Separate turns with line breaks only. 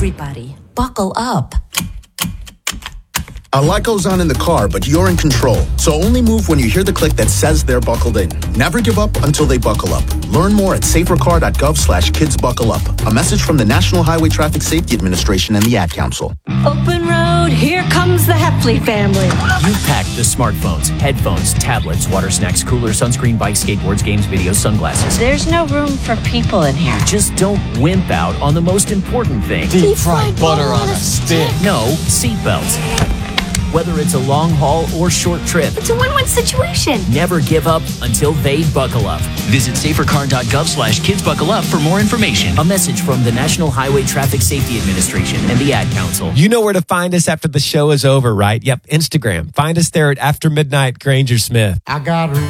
Everybody, buckle up.
A lot goes on in the car, but you're in control. So only move when you hear the click that says they're buckled in. Never give up until they buckle up. Learn more at safercar.gov/kidsbuckleup. A message from the National Highway Traffic Safety Administration and the Ad Council.
Open road, here comes the Heffley family.
You've packed the smartphones, headphones, tablets, water snacks, coolers, sunscreen, bikes, skateboards, games, videos, sunglasses.
There's no room for people in here.
Just don't wimp out on the most important thing.
Deep fried butter on a stick.
No, seatbelts. Whether it's a long haul or short trip,
It's a win-win situation.
never give up until they buckle up. Visit safercar.gov/kidsbuckleup for more information. A message from the National Highway Traffic Safety Administration and the Ad Council.
You know where to find us after the show is over, right? Yep, Instagram. Find us there at After Midnight Granger Smith.
I got